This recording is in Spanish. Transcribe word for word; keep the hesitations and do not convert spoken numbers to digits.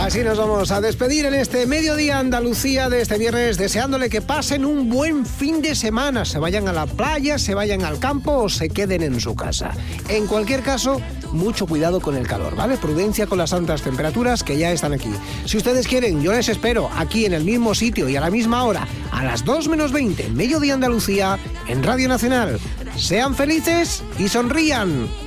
Así nos vamos a despedir en este Mediodía Andalucía de este viernes, deseándole que pasen un buen fin de semana. Se vayan a la playa, se vayan al campo o se queden en su casa. En cualquier caso, mucho cuidado con el calor, ¿vale? Prudencia con las altas temperaturas que ya están aquí. Si ustedes quieren, yo les espero aquí en el mismo sitio y a la misma hora, a las dos menos veinte, Mediodía Andalucía, en Radio Nacional. Sean felices y sonrían.